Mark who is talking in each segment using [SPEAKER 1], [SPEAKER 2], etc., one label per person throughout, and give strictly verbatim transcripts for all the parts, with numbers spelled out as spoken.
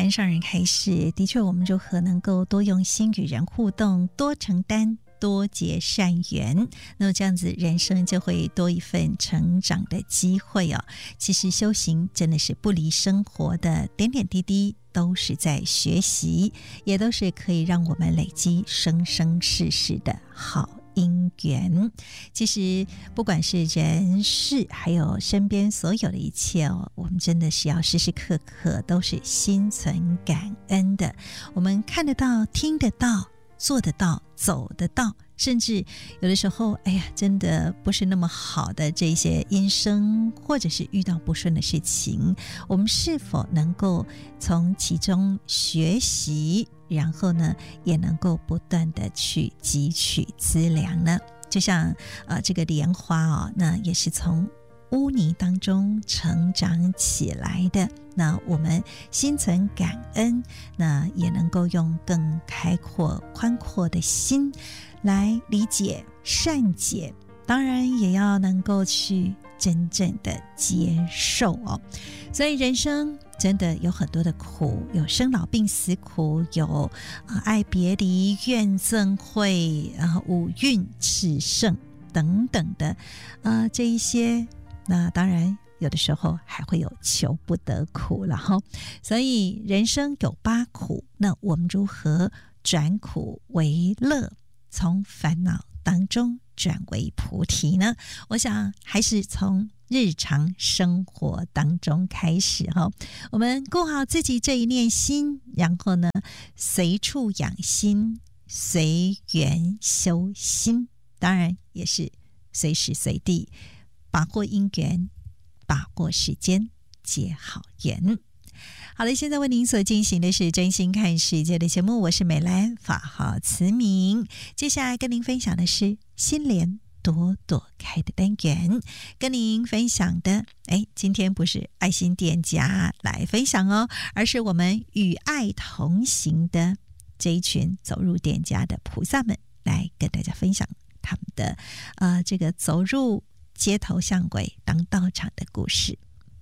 [SPEAKER 1] 谈上人开示，的确我们如何能够多用心与人互动，多承担，多结善缘，那么这样子人生就会多一份成长的机会哦。其实修行真的是不离生活的点点滴滴，都是在学习，也都是可以让我们累积生生世世的好因缘。其实不管是人事还有身边所有的一切哦，我们真的是要时时刻刻都是心存感恩的。我们看得到，听得到，做得到，走得到，甚至有的时候哎呀真的不是那么好的这些因生，或者是遇到不顺的事情，我们是否能够从其中学习，然后呢也能够不断的去汲取资粮呢？就像呃这个莲花哦，那也是从污泥当中成长起来的，那我们心存感恩，那也能够用更开阔宽阔的心来理解善解，当然也要能够去真正的接受哦。所以人生真的有很多的苦，有生老病死苦，有、呃、爱别离怨憎会，然后五蕴炽盛等等的呃这一些，那当然有的时候还会有求不得苦了哈。所以人生有八苦，那我们如何转苦为乐，从烦恼当中转为菩提呢？我想还是从日常生活当中开始哈。我们顾好自己这一念心，然后呢随处养心，随缘修心，当然也是随时随地把握因缘，把握时间，结好缘。好了，现在为您所进行的是真心看世界的节目，我是美兰，法号慈明。接下来跟您分享的是心莲朵朵开的单元，跟您分享的哎，今天不是爱心店家来分享哦，而是我们与爱同行的这一群走入店家的菩萨们来跟大家分享他们的呃这个走入街头巷尾当道场的故事。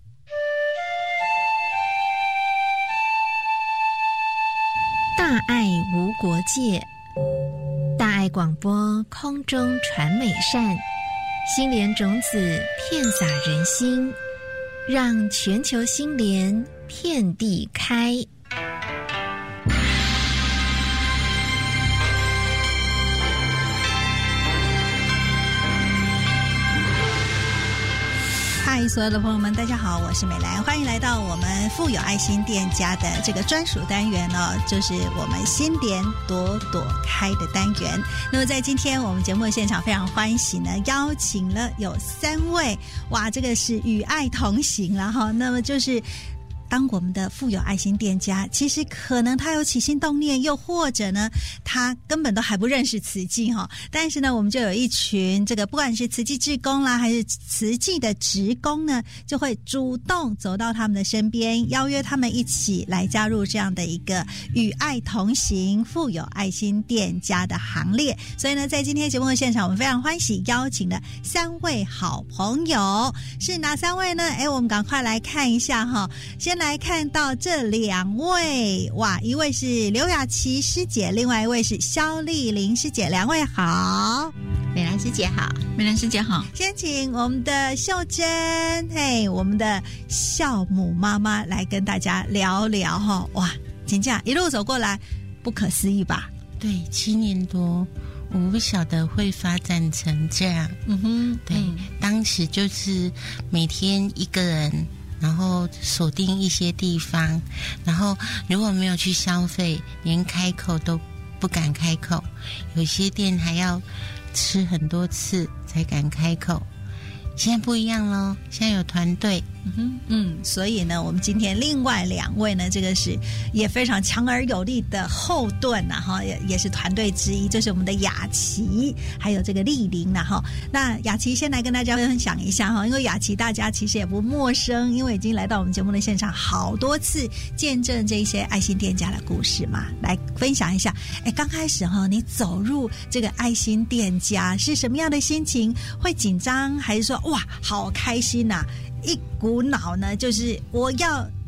[SPEAKER 2] 大爱无国界，大爱广播空中传美善，心莲种子遍洒人心，让全球心莲遍地开。
[SPEAKER 1] 嗨，所有的朋友们大家好，我是美兰，欢迎来到我们富有爱心店家的这个专属单元哦，就是我们心莲朵朵开的单元。那么在今天我们节目的现场非常欢喜呢，邀请了有三位，哇，这个是与爱同行了哈。那么就是当我们的富有爱心店家，其实可能他有起心动念，又或者呢他根本都还不认识慈济哈，但是呢我们就有一群这个不管是慈济志工啦还是慈济的职工呢，就会主动走到他们的身边，邀约他们一起来加入这样的一个与爱同行富有爱心店家的行列。所以呢在今天节目的现场，我们非常欢喜邀请了三位好朋友，是哪三位呢？哎，我们赶快来看一下哈。先来看到这两位，哇，一位是刘雅琪师姐，另外一位是肖丽玲师姐，两位好。
[SPEAKER 2] 美兰师姐好。
[SPEAKER 3] 美兰师姐好。
[SPEAKER 1] 先请我们的秀珍，嘿，我们的孝母妈妈来跟大家聊聊哈。哇，请假一路走过来，不可思议吧？
[SPEAKER 3] 对，七年多，我不晓得会发展成这样。
[SPEAKER 1] 嗯哼，
[SPEAKER 3] 对，嗯、当时就是每天一个人。然后锁定一些地方，然后如果没有去消费，连开口都不敢开口，有些店还要吃很多次才敢开口。现在不一样咯，现在有团队。
[SPEAKER 1] 嗯哼，嗯，所以呢我们今天另外两位呢，这个是也非常强而有力的后盾呐、啊、哈，也也是团队之一，就是我们的雅琪还有这个丽玲呐哈。那雅琪先来跟大家分享一下哈，因为雅琪大家其实也不陌生，因为已经来到我们节目的现场好多次，见证这些爱心店家的故事嘛，来分享一下。哎，刚开始哈，你走入这个爱心店家是什么样的心情？会紧张还是说哇好开心呐、啊？一股脑呢就是我要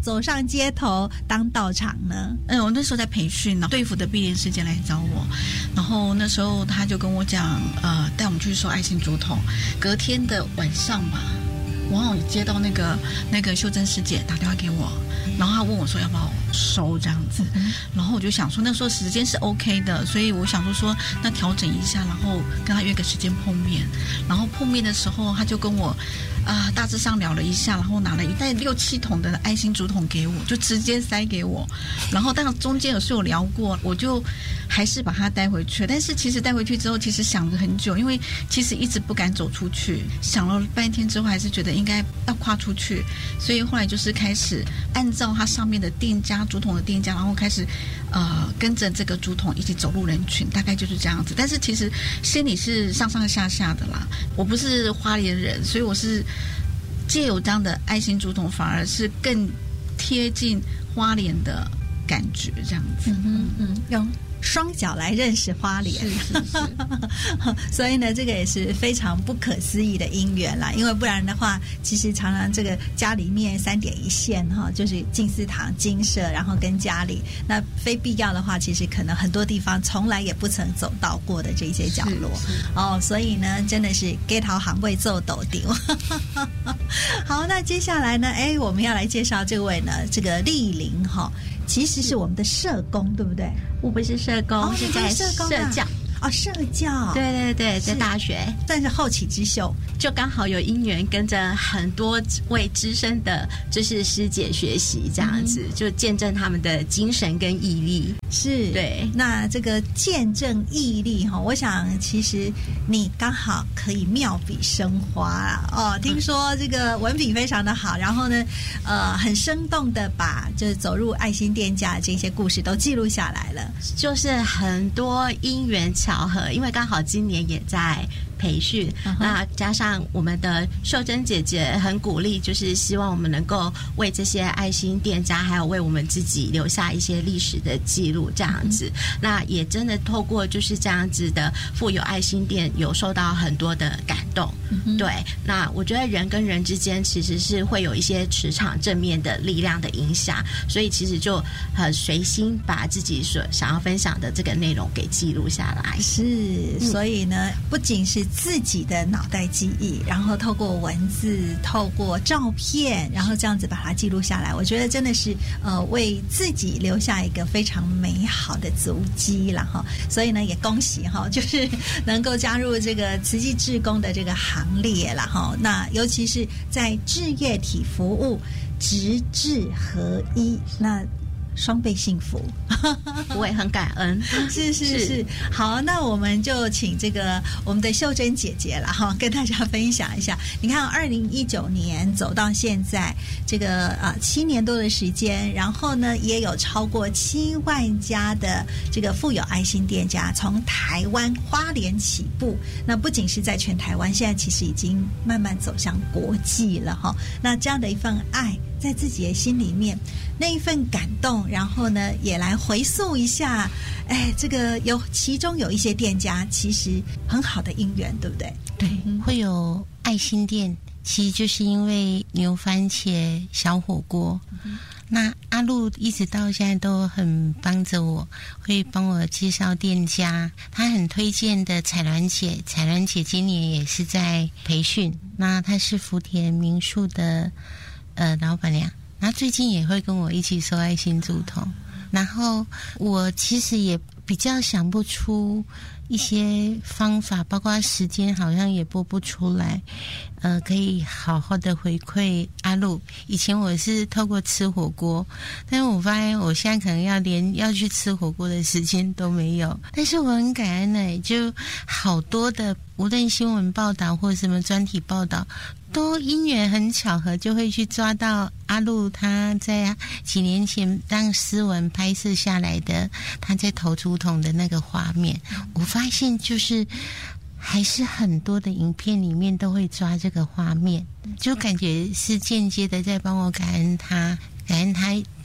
[SPEAKER 1] 走上街头当道场呢？
[SPEAKER 4] 嗯，我那时候在培训呢，队服的毕业事件来找我，然后那时候他就跟我讲，呃，带我们去收爱心竹筒。隔天的晚上吧，我好像接到那个那个秀珍师姐打电话给我，然后她问我说要不要收这样子，嗯、然后我就想说那时候时间是 OK 的，所以我想说说那调整一下，然后跟她约个时间碰面。然后碰面的时候，他就跟我啊、呃、大致上聊了一下，然后拿了一袋六七桶的爱心竹筒给我，就直接塞给我。然后当然中间有是有聊过，我就还是把它带回去。但是其实带回去之后，其实想了很久，因为其实一直不敢走出去，想了半天之后，还是觉得应该要跨出去，所以后来就是开始按照它上面的店家竹筒的店家，然后开始呃跟着这个竹筒一起走入人群，大概就是这样子。但是其实心里是上上下下的啦，我不是花莲人，所以我是借有这样的爱心竹筒，反而是更贴近花莲的感觉，这样子。
[SPEAKER 1] 嗯嗯，用双脚来认识花莲，
[SPEAKER 4] 是是是。
[SPEAKER 1] 所以呢，这个也是非常不可思议的因缘啦。因为不然的话，其实常常这个家里面三点一线哈，就是进寺堂、精舍，然后跟家里，那非必要的话，其实可能很多地方从来也不曾走到过的这些角落哦。所以呢，真的是给桃行位做斗丢。好，那接下来呢，哎，我们要来介绍这位呢，这个丽玲哈。其实是我们的社工，对不对？
[SPEAKER 5] 我不是社工，
[SPEAKER 1] 哦、
[SPEAKER 5] 是在
[SPEAKER 1] 社工、啊、
[SPEAKER 5] 社教
[SPEAKER 1] 哦，社教，
[SPEAKER 5] 对对对，在大学，
[SPEAKER 1] 但是后起之秀，
[SPEAKER 5] 就刚好有因缘跟着很多位资深的，就是师姐学习，这样子、嗯、就见证他们的精神跟毅力。
[SPEAKER 1] 是，
[SPEAKER 5] 对。
[SPEAKER 1] 那这个见证毅力哈，我想其实你刚好可以妙笔生花啦哦。听说这个文笔非常的好，然后呢，呃，很生动的把就是走入爱心店家的这些故事都记录下来了，
[SPEAKER 5] 就是很多因缘巧合，因为刚好今年也在培训、uh-huh. 那加上我们的秀珍姐姐很鼓励，就是希望我们能够为这些爱心店家还有为我们自己留下一些历史的记录这样子、uh-huh. 那也真的透过就是这样子的富有爱心店有受到很多的感动、uh-huh. 对，那我觉得人跟人之间其实是会有一些磁场正面的力量的影响，所以其实就很随心把自己所想要分享的这个内容给记录下来。
[SPEAKER 1] 是，所以呢、嗯、不仅是自己的脑袋记忆，然后透过文字透过照片，然后这样子把它记录下来，我觉得真的是呃为自己留下一个非常美好的足迹了哈。所以呢也恭喜哈，就是能够加入这个慈济志工的这个行列了哈。那尤其是在志业体服务直志合一，那双倍幸福。
[SPEAKER 5] 我也很感恩。
[SPEAKER 1] 是是 是, 是好，那我们就请这个我们的秀珍姐姐了哈，跟大家分享一下。你看二零一九年走到现在这个啊七年多的时间，然后呢也有超过七万家的这个富有爱心店家从台湾花莲起步，那不仅是在全台湾，现在其实已经慢慢走向国际了哈。那这样的一份爱在自己的心里面，那一份感动，然后呢也来回溯一下，哎，这个有其中有一些店家其实很好的姻缘，对不对？
[SPEAKER 3] 对，会有爱心店，其实就是因为牛番茄小火锅、嗯、那阿路一直到现在都很帮着我，会帮我介绍店家，他很推荐的彩鸾姐，彩鸾姐今年也是在培训，那她是福田民宿的呃老板娘，然后最近也会跟我一起收爱心竹筒，然后我其实也比较想不出一些方法，包括时间好像也拨不出来，呃，可以好好的回馈阿路。以前我是透过吃火锅，但是我发现我现在可能要连要去吃火锅的时间都没有。但是我很感恩呢，就好多的无论新闻报道或什么专题报道，都因缘很巧合就会去抓到阿路他在几年前让诗文拍摄下来的他在投竹筒的那个画面，我发现就是还是很多的影片里面都会抓这个画面，就感觉是间接的在帮我感恩他，感恩他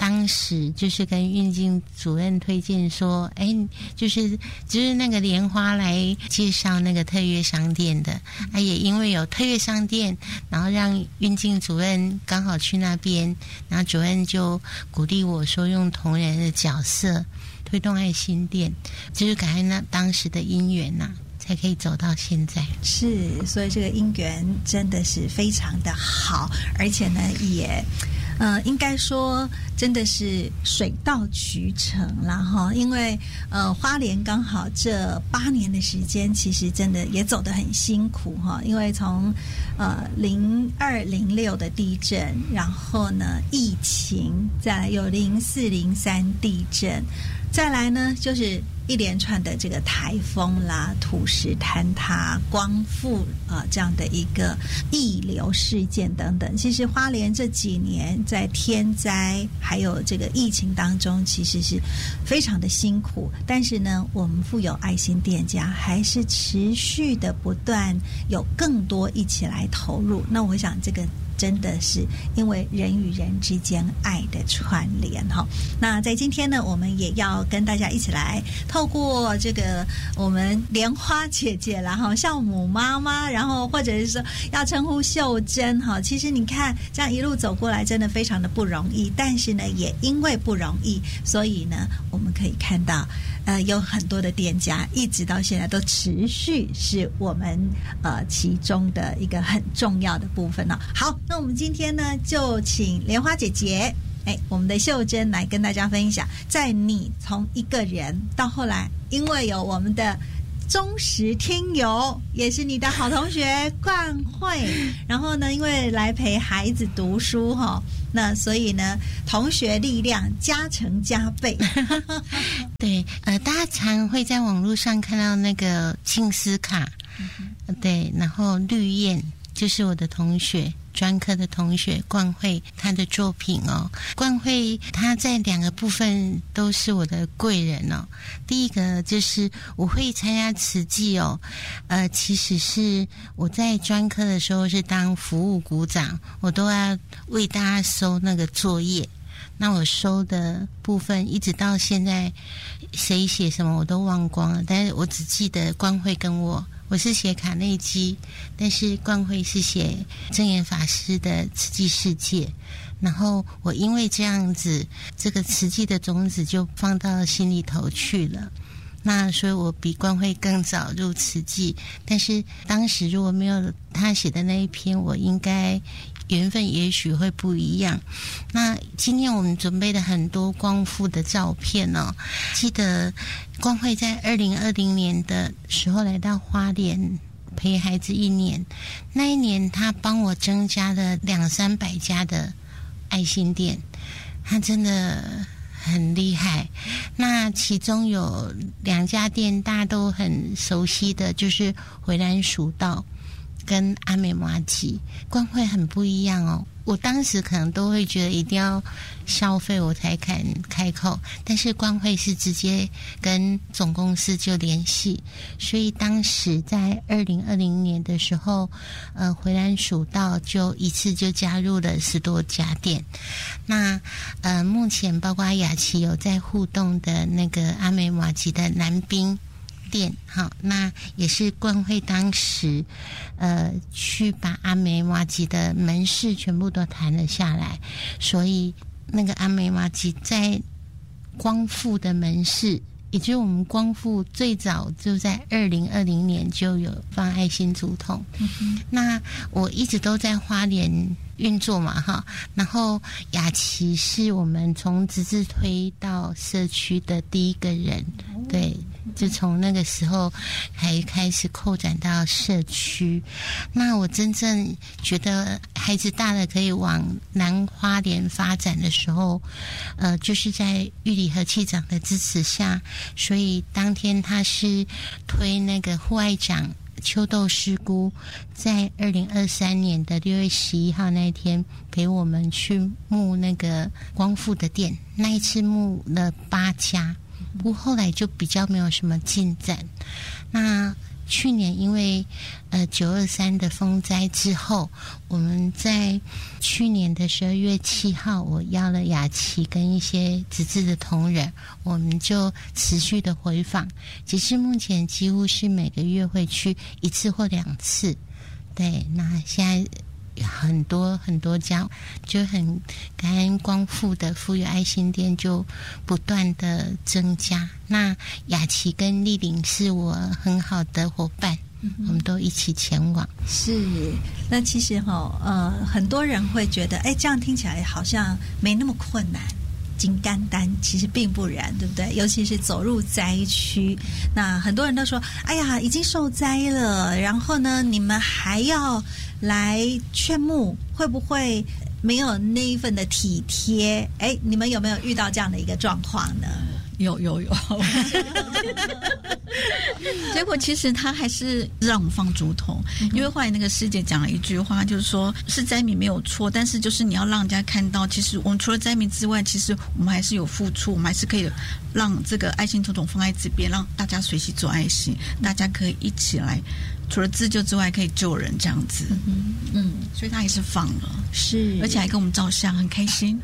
[SPEAKER 3] 当时就是跟运进主任推荐说，哎，就是就是那个莲花来介绍那个特约商店的，啊，也因为有特约商店，然后让运进主任刚好去那边，然后主任就鼓励我说，用同仁的角色推动爱心店，就是感恩那当时的因缘呐、啊。才可以走到现在。
[SPEAKER 1] 是，所以这个姻缘真的是非常的好，而且呢也呃应该说真的是水到渠成啦哈，因为呃花莲刚好这八年的时间其实真的也走得很辛苦哈，因为从呃零二零六的地震，然后呢疫情，再来有零四零三地震，再来呢就是一连串的这个台风啦、土石坍塌、光复啊、呃、这样的一个溢流事件等等，其实花莲这几年在天灾还有这个疫情当中，其实是非常的辛苦。但是呢，我们富有爱心店家还是持续的不断有更多一起来投入。那我想这个真的是因为人与人之间爱的串联哈。那在今天呢，我们也要跟大家一起来透过这个我们莲花姐姐啦哈，酵母妈妈，然后或者是说要称呼秀珍哈。其实你看这样一路走过来，真的非常的不容易。但是呢，也因为不容易，所以呢，我们可以看到，呃，有很多的店家一直到现在都持续是我们呃其中的一个很重要的部分呢、哦。好。那我们今天呢，就请莲花姐姐，哎，我们的秀珍来跟大家分享，在你从一个人到后来，因为有我们的忠实听友，也是你的好同学冠慧，然后呢，因为来陪孩子读书哈、哦，那所以呢，同学力量加成加倍。
[SPEAKER 3] 对，呃，大家常会在网络上看到那个庆斯卡，嗯、对，然后绿燕就是我的同学。专科的同学冠慧，他的作品哦，冠慧他在两个部分都是我的贵人哦。第一个就是我会参加慈济哦，呃，其实是我在专科的时候是当服务股长，我都要为大家收那个作业。那我收的部分一直到现在，谁写什么我都忘光了，但是我只记得冠慧跟我。我是写卡内基，但是冠慧是写证严法师的慈济世界，然后我因为这样子，这个慈济的种子就放到心里头去了。那所以我比冠慧更早入慈济，但是当时如果没有他写的那一篇，我应该缘分也许会不一样。那今天我们准备了很多光复的照片哦，记得冠慧在二零二零年的时候来到花莲陪孩子一年，那一年他帮我增加了两三百家的爱心店，他真的很厉害。那其中有两家店大家都很熟悉的，就是回蓝蜀道跟阿美麻吉。冠慧很不一样哦，我当时可能都会觉得一定要消费我才敢开口，但是冠慧是直接跟总公司就联系，所以当时在二零二零年的时候，呃，回蓝蜀道就一次就加入了十多家店。那呃，目前包括雅琪有在互动的那个阿美麻吉的南滨店，好，那也是冠慧当时呃去把阿美麻吉的门市全部都谈了下来，所以那个阿美麻吉在光复的门市，也就是我们光复最早就在二零二零年就有放爱心竹筒、嗯、那我一直都在花莲运作嘛哈，然后雅琪是我们从直自推到社区的第一个人，对，就从那个时候还开始扩展到社区。那我真正觉得孩子大了可以往南花莲发展的时候，呃，就是在玉里和气长的支持下，所以当天他是推那个户外长秋豆师姑，在二零二三年的六月十一号那一天陪我们去募那个光复的店，那一次募了八家，不过后来就比较没有什么进展。那去年因为呃九二三的风灾之后，我们在去年的十二月七号，我邀了雅琪跟一些资质的同仁，我们就持续的回访，只是目前几乎是每个月会去一次或两次。对，那现在很多很多家就很感恩光复的妇幼爱心店就不断的增加。那雅琪跟丽玲是我很好的伙伴，嗯、我们都一起前往。
[SPEAKER 1] 是，那其实哈、哦，呃，很多人会觉得，哎，这样听起来好像没那么困难。金甘丹其实并不然，对不对？尤其是走入灾区，那很多人都说：“哎呀，已经受灾了，然后呢，你们还要来劝募，会不会没有那一份的体贴？”哎，你们有没有遇到这样的一个状况呢？
[SPEAKER 4] 有有有，结果其实他还是让我们放竹筒，嗯、因为后来那个师姐讲了一句话，就是说是灾民没有错，但是就是你要让人家看到，其实我们除了灾民之外，其实我们还是有付出，我们还是可以让这个爱心竹筒放在这边，让大家随喜做爱心，大家可以一起来。除了自救之外，可以救人这样子，嗯嗯，所以他还是放了，
[SPEAKER 1] 是，
[SPEAKER 4] 而且还跟我们照相，很开心。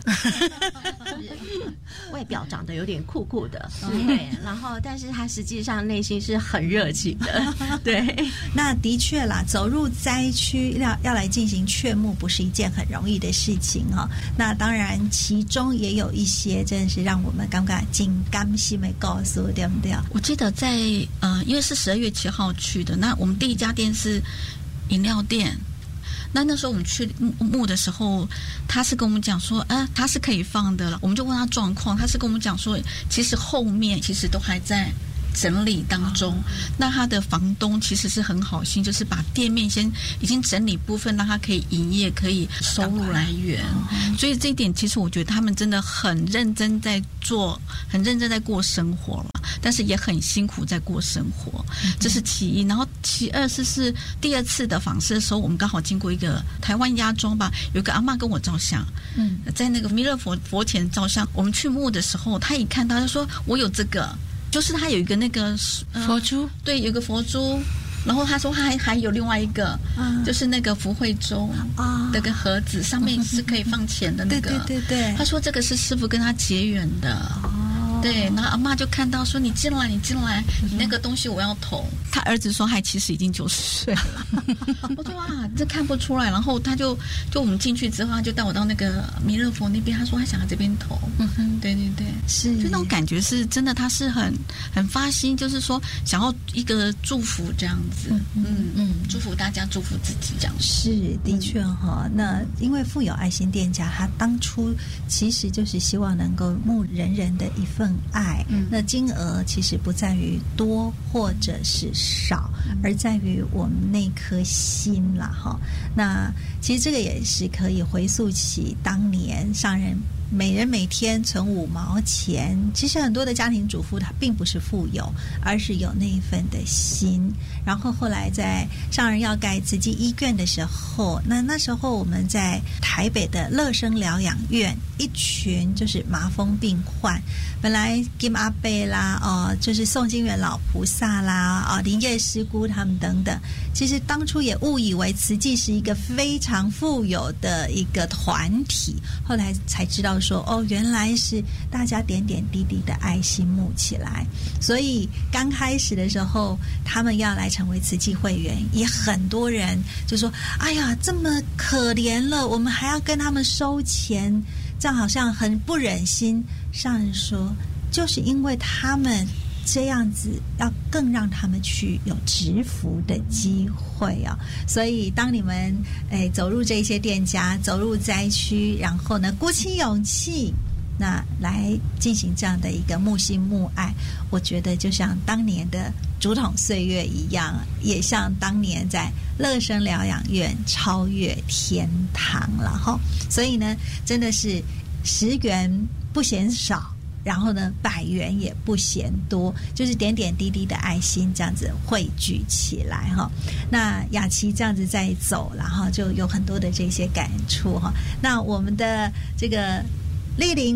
[SPEAKER 5] 外表长得有点酷酷的，对，然后但是他实际上内心是很热情的，对。
[SPEAKER 1] 那的确啦，走入灾区要要来进行劝募，不是一件很容易的事情哈、哦。那当然，其中也有一些真的是让我们刚刚紧甘心没告诉，对不对？
[SPEAKER 4] 我记得在呃，因为是十二月七号去的，那我们第一家店是饮料店。那那时候我们去募的时候，他是跟我们讲说，啊，他是可以放的了。我们就问他状况，他是跟我们讲说，其实后面其实都还在整理当中。那他的房东其实是很好心，就是把店面先已经整理部分，让他可以营业，可以收入来源。所以这一点，其实我觉得他们真的很认真在做，很认真在过生活了。但是也很辛苦在过生活，这是其一。然后其二是是第二次的访视的时候，我们刚好经过一个台湾家庄吧，有一个阿嬷跟我照相，嗯，在那个弥勒佛佛前照相。我们去墓的时候，他一看到他说：“我有这个，就是他有一个那个、
[SPEAKER 3] 呃、佛珠，
[SPEAKER 4] 对，有一个佛珠。”然后他说他还还有另外一个，嗯、就是那个福慧粥啊，那个盒子上面是可以放钱的那个。
[SPEAKER 1] 对对对对，
[SPEAKER 4] 他说这个是师父跟他结缘的。哦对，然后阿嬷就看到说：“你进来，你进来，你那个东西我要投。”他儿子说：“还其实已经九十岁了。”我说：“啊，这看不出来。”然后他就就我们进去之后，他就带我到那个弥勒佛那边，他说他想要这边投。嗯哼，对对对，
[SPEAKER 1] 是，
[SPEAKER 4] 就那种感觉是真的，他是很很发心，就是说想要一个祝福这样子。嗯嗯嗯，祝福大家，祝福自己这样子。
[SPEAKER 1] 是，的确哈、哦。那因为富有爱心店家，他当初其实就是希望能够募人人的一份爱，嗯、那金额其实不在于多或者是少，嗯、而在于我们那颗心啦哈。那其实这个也是可以回溯起当年上人每人每天存五毛钱。其实很多的家庭主妇她并不是富有，而是有那一份的心。然后后来在上人要盖慈济医院的时候，那那时候我们在台北的乐生疗养院，一群就是麻风病患，本来金阿伯啦，哦，就是宋金元老菩萨啦，哦，林业师姑他们等等，其实当初也误以为慈济是一个非常富有的一个团体，后来才知道说，哦，原来是大家点点滴滴的爱心募起来。所以刚开始的时候，他们要来成为慈济会员，也很多人就说：“哎呀，这么可怜了，我们还要跟他们收钱。”这样好像很不忍心。上人说，就是因为他们这样子，要更让他们去有植福的机会啊。所以当你们诶走入这些店家，走入灾区，然后呢鼓起勇气，那来进行这样的一个募心募爱，我觉得就像当年的竹筒岁月一样，也像当年在乐生疗养院超越天堂了哈。所以呢，真的是十元不嫌少，然后呢百元也不嫌多，就是点点滴滴的爱心这样子汇聚起来哈。那雅琪这样子在走，然后就有很多的这些感触哈。那我们的这个丽玲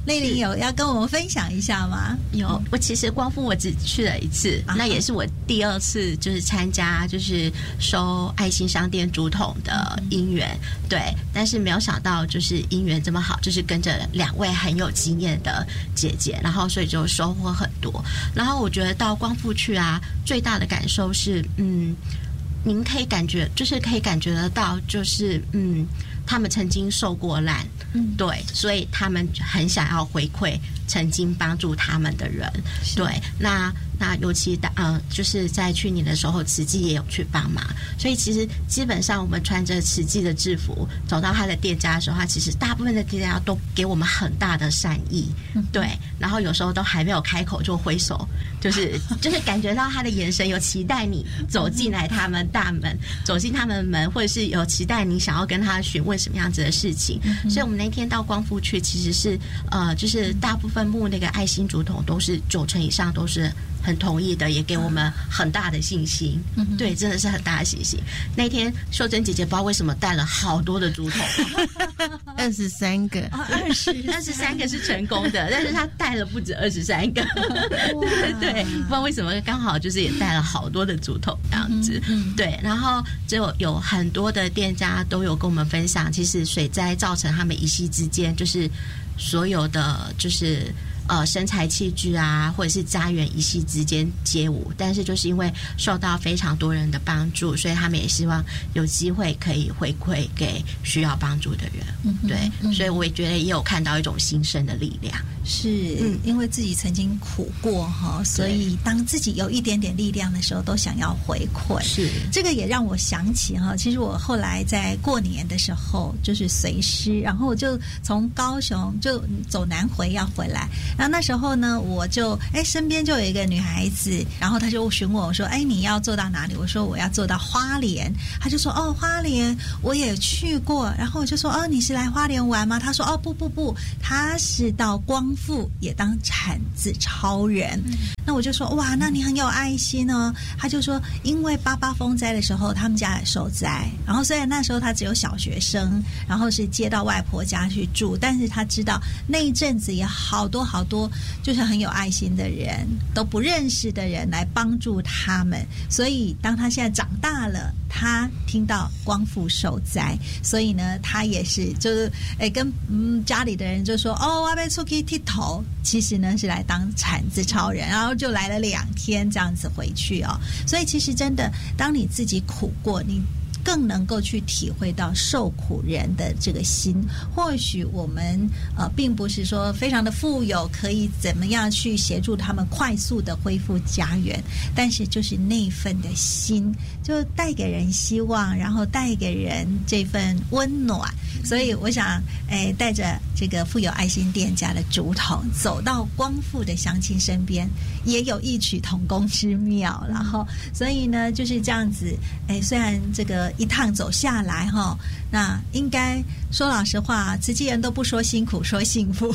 [SPEAKER 1] 丽玲有要跟我们分享一下吗？
[SPEAKER 5] 有，我其实光复我只去了一次，啊、那也是我第二次就是参加就是收爱心商店竹筒的因缘、嗯，对，但是没有想到就是因缘这么好，就是跟着两位很有经验的姐姐，然后所以就收获很多。然后我觉得到光复去啊，最大的感受是，嗯，您可以感觉就是可以感觉得到，就是嗯。他们曾经受过难，嗯，对，所以他们很想要回馈曾经帮助他们的人，对，那那尤其呃，就是在去年的时候，慈济也有去帮忙，所以其实基本上我们穿着慈济的制服走到他的店家的时候，他其实大部分的店家都给我们很大的善意，嗯、对，然后有时候都还没有开口就挥手，就是就是感觉到他的眼神有期待你走进来他们大门，走进他们门，或者是有期待你想要跟他询问什么样子的事情，嗯、所以我们那天到光复去，其实是呃，就是大部分募那个爱心竹筒都是九成以上都是很同意的，也给我们很大的信心。嗯、对，真的是很大的信心。那天秀珍姐姐不知道为什么带了好多的竹筒，
[SPEAKER 3] 二十三个，
[SPEAKER 5] 二十二十三个是成功的，但是她带了不止二十三个。对对，不知道为什么刚好就是也带了好多的竹筒这样子。嗯、对，然后就有很多的店家都有跟我们分享，其实水灾造成他们一夕之间就是所有的就是呃生财器具啊，或者是家园一夕之间皆无，但是就是因为受到非常多人的帮助，所以他们也希望有机会可以回馈给需要帮助的人。嗯、对、嗯，所以我也觉得也有看到一种新生的力量。
[SPEAKER 1] 是、嗯、因为自己曾经苦过哈，所以当自己有一点点力量的时候，都想要回馈。是这个也让我想起哈，其实我后来在过年的时候就是随师，然后我就从高雄就走南回要回来，然后那时候呢，我就哎身边就有一个女孩子，然后她就询问我说：“哎，你要坐到哪里？”我说：“我要坐到花莲。”她就说：“哦，花莲我也去过。”然后我就说：“哦，你是来花莲玩吗？”她说：“哦，不不不，她是到光复也当产子超人。嗯”那我就说：“哇，那你很有爱心哦。”她就说：“因为八八风灾的时候，他们家也受灾，然后虽然那时候她只有小学生，然后是接到外婆家去住，但是她知道那一阵子也好多好多就是很有爱心的人，都不认识的人来帮助他们，所以当他现在长大了，他听到光复受灾，所以呢，他也是就是诶跟嗯家里的人就说哦，我要出去剃头，其实呢是来当产子超人，然后就来了两天这样子回去哦。所以其实真的，当你自己苦过，你更能够去体会到受苦人的这个心。或许我们呃并不是说非常的富有，可以怎么样去协助他们快速的恢复家园，但是就是那份的心，就带给人希望，然后带给人这份温暖。所以我想，哎，带着这个富有爱心店家的竹筒，走到光复的乡亲身边，也有异曲同工之妙。然后，所以呢，就是这样子。哎，虽然这个一趟走下来哈，那应该说老实话，慈济人都不说辛苦，说幸福。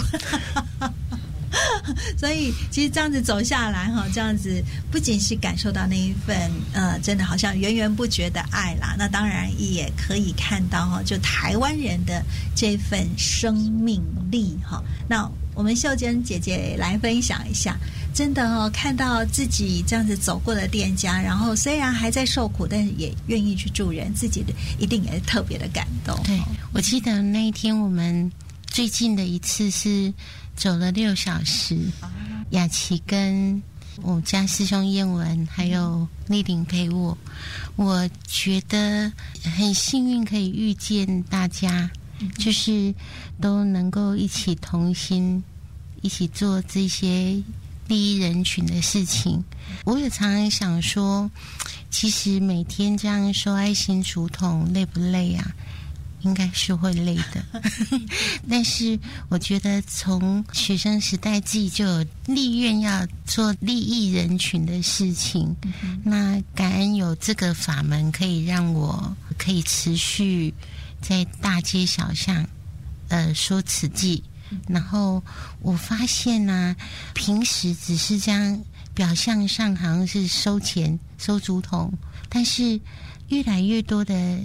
[SPEAKER 1] 所以其实这样子走下来哈，这样子不仅是感受到那一份呃，真的好像源源不绝的爱啦，那当然也可以看到哈，就台湾人的这份生命力哈。那我们秀珍姐姐来分享一下，真的哦，看到自己这样子走过的店家，然后虽然还在受苦，但是也愿意去助人，自己的一定也是特别的感动。
[SPEAKER 3] 对，我记得那一天我们最近的一次是走了六小时，雅琪跟我家师兄燕文还有丽玲陪我，我觉得很幸运可以遇见大家，就是都能够一起同心，一起做这些利益人群的事情。我也常常想说，其实每天这样收爱心竹筒累不累啊？应该是会累的。但是我觉得从学生时代自己就有立愿要做利益人群的事情，嗯、那感恩有这个法门可以让我可以持续在大街小巷呃说慈济。然后我发现啊，平时只是这样表象上好像是收钱收竹筒，但是越来越多的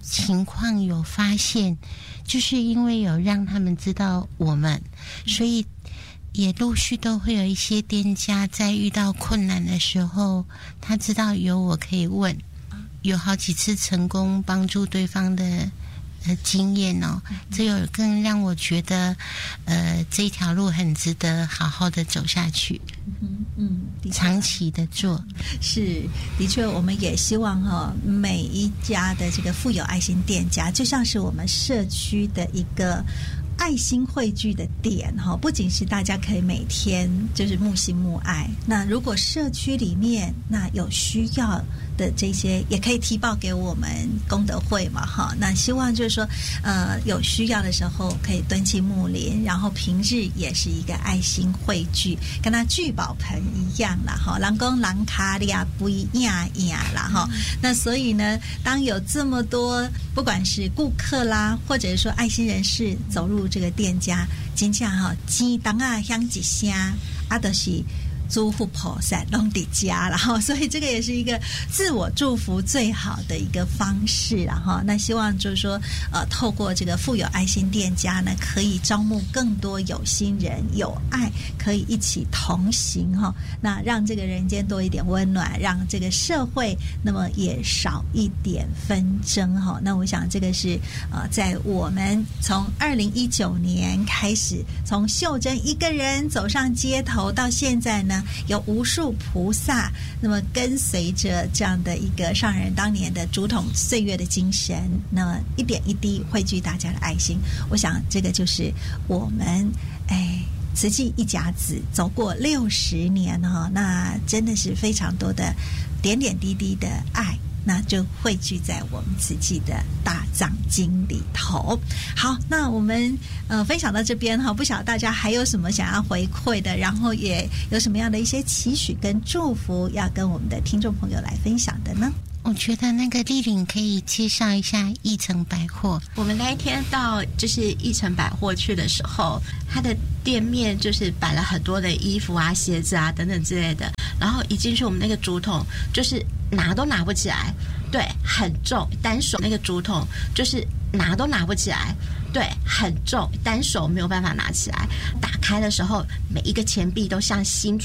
[SPEAKER 3] 情况有发现，就是因为有让他们知道我们，所以也陆续都会有一些店家在遇到困难的时候，他知道有我可以问，有好几次成功帮助对方的呃经验哦，这有更让我觉得呃这条路很值得好好的走下去。
[SPEAKER 1] 嗯嗯，
[SPEAKER 3] 长期的做
[SPEAKER 1] 是的确，我们也希望哈、哦，每一家的这个富有爱心店家，就像是我们社区的一个爱心汇聚的点哈，不仅是大家可以每天就是募心募爱，那如果社区里面那有需要的这些，也可以提报给我们功德会嘛哈。那希望就是说，呃，有需要的时候可以敦亲睦邻，然后平日也是一个爱心汇聚，跟他聚宝盆一样啦哈。人讲人卡利亚不一样样啦哈。那所以呢，当有这么多不管是顾客啦，或者是说爱心人士走入这个店家，真正哈钱当啊响一声，啊都是祝福菩萨拢伫家，然后所以这个也是一个自我祝福最好的一个方式，然后那希望就是说，呃，透过这个富有爱心店家呢，可以招募更多有心人，有爱可以一起同行哈，那让这个人间多一点温暖，让这个社会那么也少一点纷争哈。那我想这个是呃，在我们从二零一九年开始，从秀珍一个人走上街头到现在呢。有无数菩萨那么跟随着这样的一个上人当年的竹筒岁月的精神，那么一点一滴汇聚大家的爱心，我想这个就是我们哎慈济一甲子走过六十年哈，那真的是非常多的点点滴滴的爱，那就汇聚在我们慈济的大藏经里头。好，那我们呃分享到这边哈，不晓得大家还有什么想要回馈的，然后也有什么样的一些期许跟祝福要跟我们的听众朋友来分享的呢？
[SPEAKER 3] 我觉得那个丽玲可以介绍一下义成百货。
[SPEAKER 5] 我们那一天到就是义成百货去的时候，它的店面就是摆了很多的衣服啊、鞋子啊等等之类的，然后一进去我们那个竹筒就是拿都拿不起来，对，很重，单手那个竹筒就是拿都拿不起来，对，很重，单手没有办法拿起来。打开的时候，每一个钱币都像新